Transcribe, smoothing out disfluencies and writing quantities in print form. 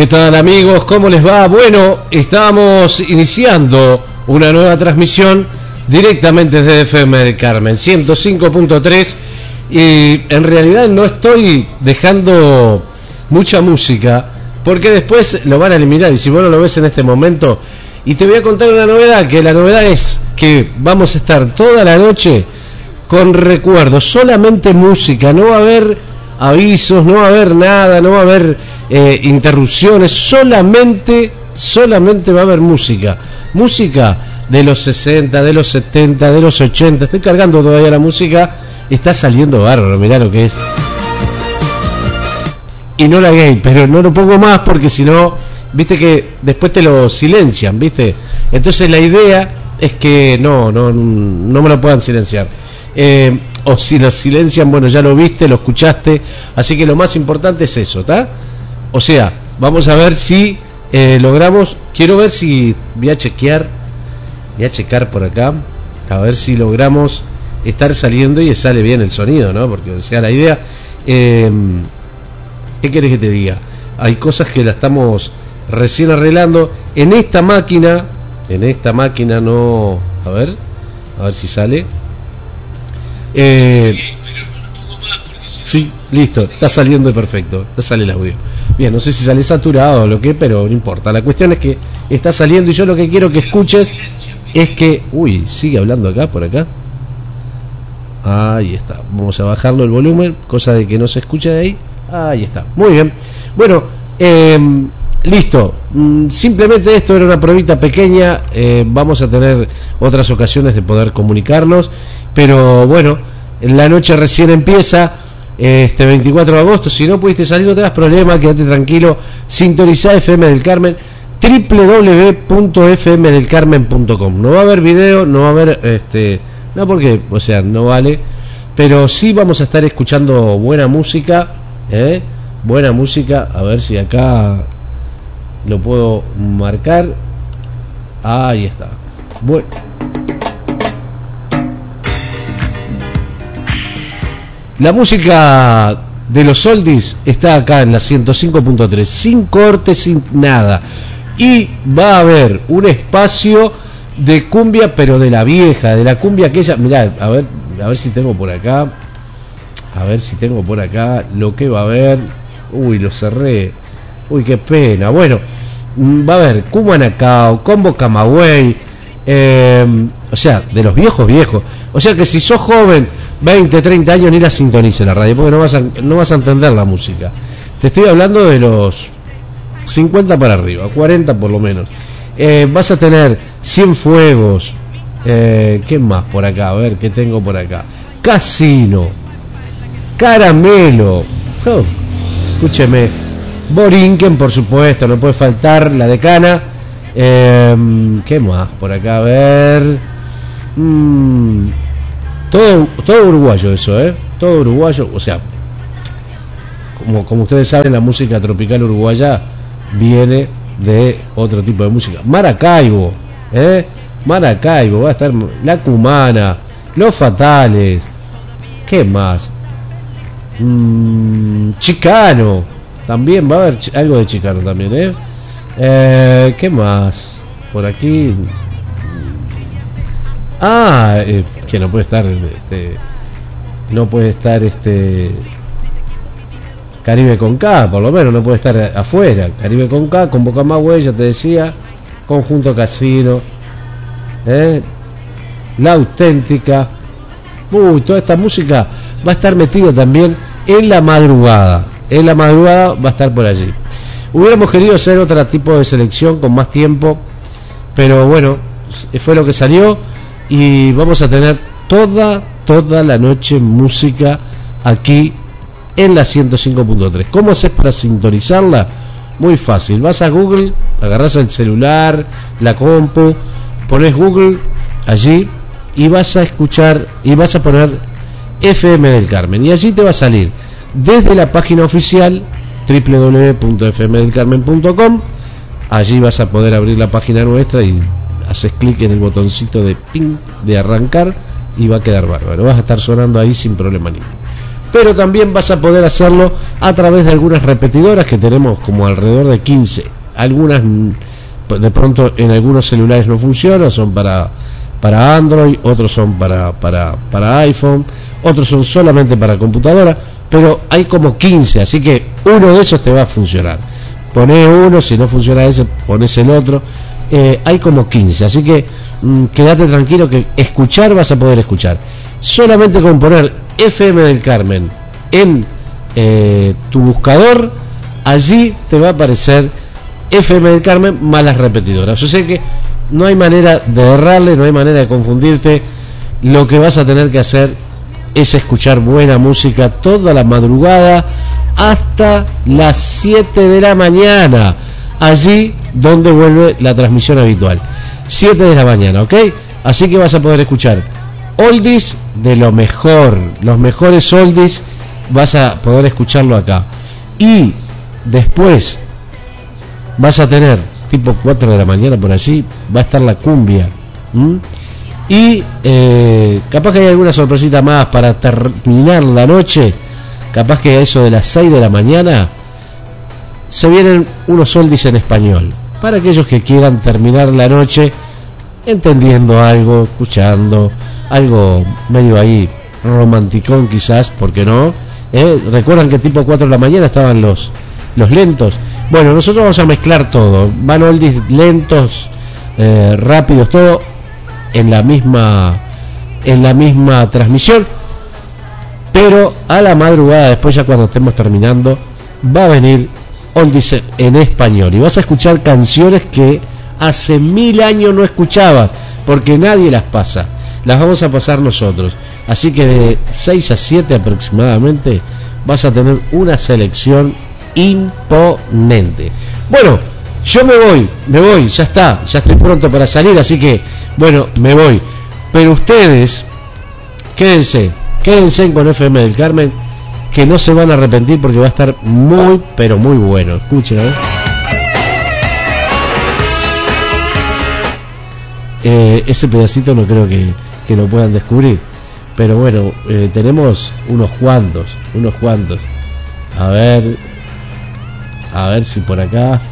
¿Qué tal, amigos? ¿Cómo les va? Bueno, estamos iniciando una nueva transmisión directamente desde FM del Carmen 105.3 y en realidad no estoy dejando mucha música porque después lo van a eliminar y si vos no lo ves en este momento, y te voy a contar una novedad, que la novedad es que vamos a estar toda la noche con recuerdos, solamente música, no va a haber avisos, no va a haber nada, no va a haber interrupciones, solamente va a haber música de los 60, de los 70, de los 80, estoy cargando todavía la música, está saliendo bárbaro, mirá lo que es. Y no la gay, pero no lo pongo más porque si no, viste que después te lo silencian, viste, entonces la idea es que no me lo puedan silenciar. O si lo silencian, bueno, ya lo viste, lo escuchaste, así que lo más importante es eso, ¿está? O sea, vamos a ver si logramos, quiero ver si voy a checar por acá, a ver si logramos estar saliendo y sale bien el sonido, ¿no? Porque, o sea, la idea, ¿qué querés que te diga? Hay cosas que la estamos recién arreglando en esta máquina no, a ver si sale. Sí, listo, está saliendo perfecto, ya sale el audio. Bien, no sé si sale saturado o lo que, pero no importa. La cuestión es que está saliendo y yo lo que quiero que escuches es que... Uy, sigue hablando acá, por acá. Ahí está, vamos a bajarlo el volumen, cosa de que no se escuche de ahí. Ahí está, muy bien. Bueno, listo. Simplemente esto era una pruebita pequeña. Vamos a tener otras ocasiones de poder comunicarnos. Pero bueno, la noche recién empieza, este 24 de agosto. Si no pudiste salir, no te das problema, quédate tranquilo. Sintonizá FM del Carmen, www.fmdelcarmen.com. No va a haber video, no va a haber, no porque, o sea, no vale. Pero sí vamos a estar escuchando buena música, buena música. A ver si acá lo puedo marcar. Ahí está. Bueno. La música de los oldies está acá en la 105.3, sin corte, sin nada. Y va a haber un espacio de cumbia, pero de la vieja, de la cumbia aquella. Mirá, a ver si tengo por acá. Lo que va a haber. Uy, lo cerré. Uy, qué pena. Bueno, va a haber Cumanacao, Combo Camagüey. O sea, de los viejos. O sea que si sos joven, 20, 30 años, ni la sintonice la radio, porque no vas a entender la música. Te estoy hablando de los 50 para arriba, 40 por lo menos. Vas a tener Cienfuegos. ¿Qué más por acá? A ver, ¿qué tengo por acá? Casino, Caramelo. Escúcheme. Borinquen, por supuesto, no puede faltar, La Decana. ¿Qué más por acá? A ver. Todo uruguayo eso, todo uruguayo, o sea, como ustedes saben, la música tropical uruguaya viene de otro tipo de música. Maracaibo, va a estar La Cumana, Los Fatales. ¿Qué más? Chicano, también va a haber algo de Chicano también, ¿qué más? Por aquí. Que no puede estar Caribe con K, por lo menos no puede estar afuera. Caribe con K, con Boca Camagüey, ya te decía, Conjunto Casino, La Auténtica. Toda esta música va a estar metida también en la madrugada. En la madrugada va a estar por allí. Hubiéramos querido hacer otro tipo de selección con más tiempo, pero bueno, fue lo que salió. Y vamos a tener toda la noche música aquí en la 105.3. ¿Cómo haces para sintonizarla? Muy fácil. Vas a Google, agarrás el celular, la compu, pones Google allí y vas a escuchar y vas a poner FM del Carmen. Y allí te va a salir desde la página oficial www.fmdelcarmen.com. Allí vas a poder abrir la página nuestra y haces clic en el botoncito de ping de arrancar y va a quedar bárbaro. Vas a estar sonando ahí sin problema ninguno. pero también vas a poder hacerlo a través de algunas repetidoras que tenemos como alrededor de 15. Algunas de pronto en algunos celulares no funcionan, son para Android, otros son para iPhone, otros son solamente para computadora, pero hay como 15, así que uno de esos te va a funcionar. Ponés uno, si no funciona ese, ponés el otro. Hay como 15, así que quédate tranquilo que escuchar vas a poder escuchar. Solamente con poner FM del Carmen en tu buscador, allí te va a aparecer FM del Carmen más las repetidoras. O sea que no hay manera de errarle, no hay manera de confundirte. Lo que vas a tener que hacer es escuchar buena música toda la madrugada hasta las 7 de la mañana, allí donde vuelve la transmisión habitual, 7 de la mañana, ¿ok? Así que vas a poder escuchar oldies de lo mejor, los mejores oldies, vas a poder escucharlo acá. Y después vas a tener tipo 4 de la mañana por allí, va a estar la cumbia. Y capaz que hay alguna sorpresita más para terminar la noche. Capaz que a eso de las 6 de la mañana se vienen unos oldies en español, para aquellos que quieran terminar la noche entendiendo algo, escuchando algo medio ahí romanticón quizás, ¿por qué no? Recuerdan que tipo 4 de la mañana estaban los lentos. Bueno, nosotros vamos a mezclar todo, van oldies lentos, rápidos, todo en la misma transmisión, pero a la madrugada, después ya cuando estemos terminando, va a venir oldies en español y vas a escuchar canciones que hace 1000 años no escuchabas, porque nadie las pasa, las vamos a pasar nosotros. Así que de 6 a 7 aproximadamente vas a tener una selección imponente. Bueno, yo me voy, ya está, ya estoy pronto para salir, así que bueno, me voy, pero ustedes quédense con FM del Carmen, que no se van a arrepentir porque va a estar muy, pero muy bueno. Escuchen, a ver. Ese pedacito no creo que lo puedan descubrir, pero bueno, tenemos unos cuantos. A ver si por acá